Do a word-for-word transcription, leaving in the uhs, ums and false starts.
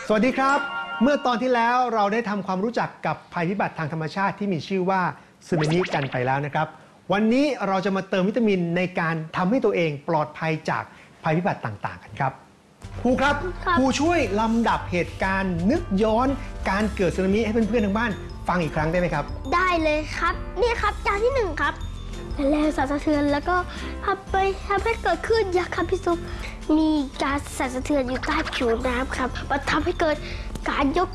สวัสดีครับเมื่อตอนที่แล้วเราได้ทำความรู้จักกับภัยพิบัติทางธรรมชาติที่มีชื่อว่าสึนามิกันไปแล้วนะครับวันนี้เราจะมาเติมวิตามินในการทำให้ตัวเองปลอดภัยจากภัยพิบัติต่างๆกันครับครูครับครูช่วยลำดับเหตุการณ์นึกย้อนการเกิดสึนามิให้เพื่อนๆทางบ้านฟังอีกครั้งได้ไหมครับได้เลยครับนี่ครับอย่างที่หนึ่งครับแรงสั่นสะเทือนแล้วก็ทำไปทำให้เกิดขึ้นยักษ์ครับพี่ซุปมีการสั่นสะเทือนอยู่ใต้ผิวน้ำครับมันทำให้เกิดการยก